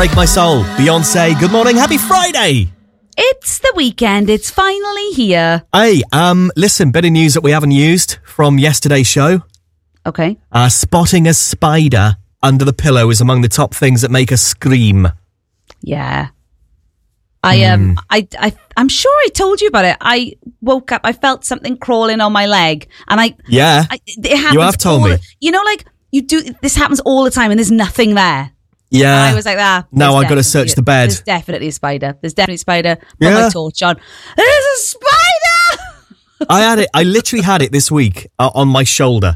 Break My Soul. Beyonce, good morning. Happy Friday. It's the weekend. It's finally here. Hey, listen, bit of news that we haven't used from yesterday's show. Okay. Spotting a spider under the pillow is among the top things that make us scream. Yeah. I'm sure I told you about it. I woke up, I felt something crawling on my leg, and it happens. You have told me. Like you do. This happens all the time, and there's nothing there. Yeah. And I was like, now I've got to search the bed. There's definitely a spider. Put my torch on. There's a spider. I literally had it this week on my shoulder.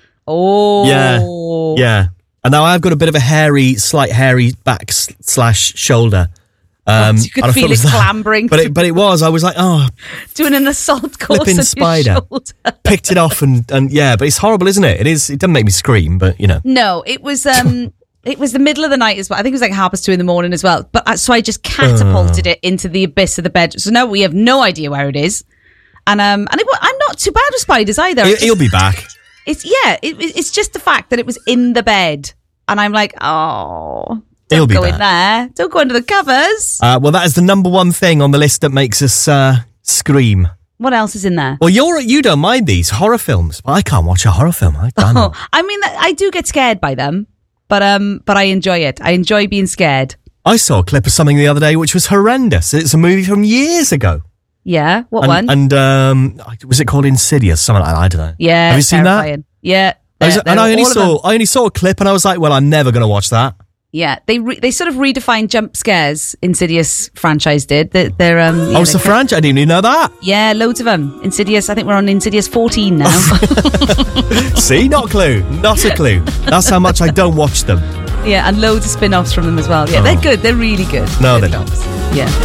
Oh. Yeah. And now I've got a bit of a slight hairy back / shoulder. You could feel it clambering. But it was. I was like, doing an assault course flipping on spider. Your shoulder. Picked it off and yeah, but it's horrible, isn't it? It is. It doesn't make me scream, but you know. No, it was it was the middle of the night as well. I think it was like 2:30 in the morning as well. But so I just catapulted it into the abyss of the bed. So now we have no idea where it is. And I'm not too bad with spiders either. He'll be back. It's just the fact that it was in the bed, and I'm like, oh. He'll be Don't go back. in there. Don't go under the covers. Well, that is the number one thing on the list that makes us scream. What else is in there? Well, you don't mind these horror films, but I can't watch a horror film. I mean, I do get scared by them, but I enjoy it. I enjoy being scared. I saw a clip of something the other day which was horrendous. It's a movie from years ago. Yeah, what one? And was it called Insidious? Something like that. I don't know. Yeah, have you seen terrifying. that? Yeah, I only saw a clip, and I was like, well, I'm never going to watch that. Yeah, they sort of redefined jump scares. Insidious franchise did. They're it's a franchise. I didn't even know that. Yeah, loads of them. Insidious. I think we're on Insidious 14 now. See, not a clue. That's how much I don't watch them. Yeah, and loads of spin-offs from them as well. Yeah, they're good. They're really good. No, they're not. Yeah.